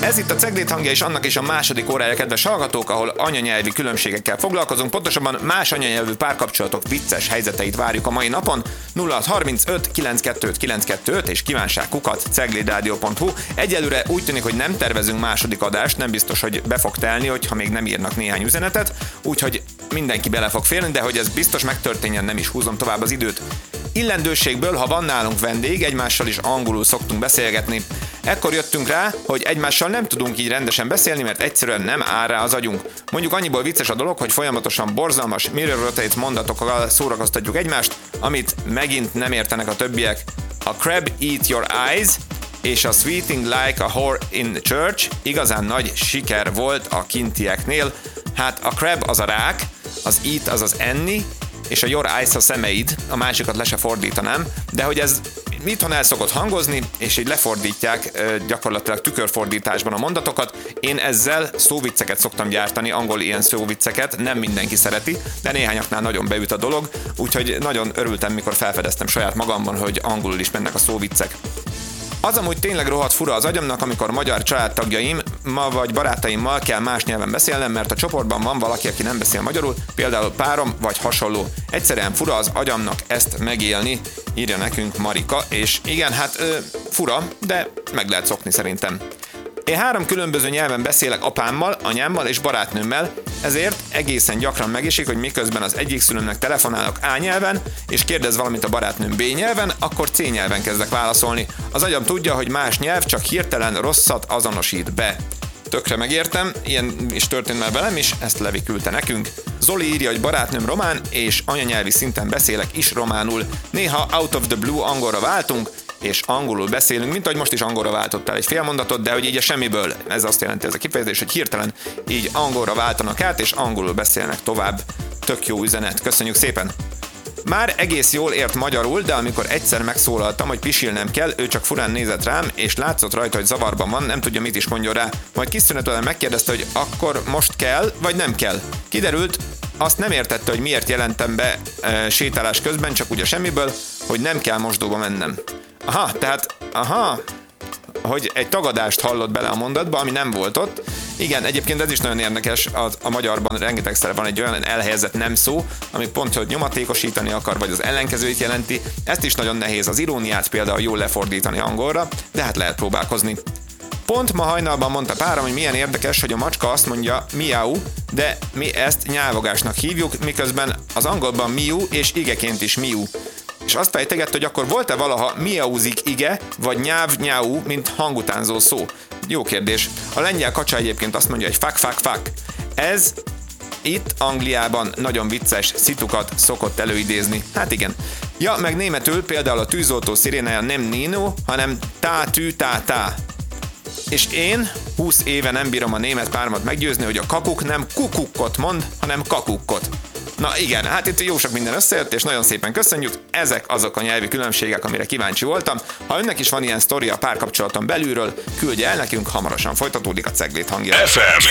Ez itt a Cegléd hangja, és annak is a második órája, kedves hallgatók, ahol anyanyelvi különbségekkel foglalkozunk, pontosabban más anyanyelvű párkapcsolatok vicces helyzeteit várjuk a mai napon. 0635 925 925 és kívánság@ceglédradio.hu. Egyelőre úgy tűnik, hogy nem tervezünk második adást, nem biztos, hogy be fog telni, hogyha még nem írnak néhány üzenetet, úgyhogy mindenki bele fog férni, de hogy ez biztos megtörténjen, nem is húzom tovább az időt. Illendőségből, ha van nálunk vendég, egymással is angolul szoktunk beszélgetni. Ekkor jöttünk rá, hogy egymással nem tudunk így rendesen beszélni, mert egyszerűen nem áll rá az agyunk. Mondjuk annyiból vicces a dolog, hogy folyamatosan borzalmas mirror rotate mondatokkal szórakoztatjuk egymást, amit megint nem értenek a többiek. A crab eat your eyes és a sweeting like a whore in church igazán nagy siker volt a kintieknél. Hát a crab az a rák, az eat az az enni, és a your eyes a szemeid, a másikat le se fordítanám, de hogy ez itthon el szokott hangozni, és így lefordítják gyakorlatilag tükörfordításban a mondatokat. Én ezzel szóvicceket szoktam gyártani, angol ilyen szóvicceket, nem mindenki szereti, de néhányaknál nagyon beüt a dolog, úgyhogy nagyon örültem, mikor felfedeztem saját magamban, hogy angolul is mennek a szóviccek. Az amúgy tényleg rohadt fura az agyamnak, amikor magyar családtagjaim vagy barátaimmal kell más nyelven beszélnem, mert a csoportban van valaki, aki nem beszél magyarul, például párom vagy hasonló. Egyszerűen fura az agyamnak ezt megélni, írja nekünk Marika, és igen, hát fura, de meg lehet szokni szerintem. Én 3 különböző nyelven beszélek apámmal, anyámmal és barátnőmmel, ezért egészen gyakran megesik, hogy miközben az egyik szülőmnek telefonálok A nyelven, és kérdez valamit a barátnőm B nyelven, akkor C nyelven kezdek válaszolni. Az agyam tudja, hogy más nyelv csak hirtelen rosszat azonosít be. Tökre megértem, ilyen is történt már velem is, ezt Levi küldte nekünk. Zoli írja, hogy barátnőm román, és anyanyelvi szinten beszélek is románul. Néha out of the blue angolra váltunk, és angolul beszélünk, mint ahogy most is angolra váltottál egy fél mondatot, de hogy így a semmiből, ez azt jelenti ez a kifejezés, hogy hirtelen így angolra váltanak át, és angolul beszélnek tovább. Tök jó üzenet, köszönjük szépen! Már egész jól ért magyarul, de amikor egyszer megszólaltam, hogy pisilnem kell, ő csak furán nézett rám, és látszott rajta, hogy zavarban van, nem tudja, mit is mondjon rá. Majd kis szünet után megkérdezte, hogy akkor most kell, vagy nem kell. Kiderült, azt nem értette, hogy miért jelentem be sétálás közben, csak úgy a semmiből, hogy nem kell mosdóba mennem. Hogy egy tagadást hallott bele a mondatba, ami nem volt ott. Igen, egyébként ez is nagyon érdekes, a magyarban rengetegszer van egy olyan elhelyezett nem szó, ami pont, hogy nyomatékosítani akar, vagy az ellenkezőit jelenti. Ezt is nagyon nehéz, az iróniát például jól lefordítani angolra, de hát lehet próbálkozni. Pont ma hajnalban mondta párom, hogy milyen érdekes, hogy a macska azt mondja miau, de mi ezt nyávogásnak hívjuk, miközben az angolban miu és igeként is miu. És azt fejtegette, hogy akkor volt-e valaha miauzik ige, vagy nyáv-nyáú, mint hangutánzó szó? Jó kérdés. A lengyel kacsa egyébként azt mondja, hogy fuck. Ez itt Angliában nagyon vicces szitukat szokott előidézni. Hát igen. Ja, meg németül például a tűzoltó szirénája nem Nino, hanem tá-tű-tá-tá. És én 20 éve nem bírom a német páromat meggyőzni, hogy a kakuk nem kukukkot mond, hanem kakukkot. Na igen, hát itt jó sok minden összejött, és nagyon szépen köszönjük. Ezek azok a nyelvi különbségek, amire kíváncsi voltam. Ha önnek is van ilyen sztoria a párkapcsolaton belülről, küldje el nekünk, hamarosan folytatódik a Cegléd hangja. FM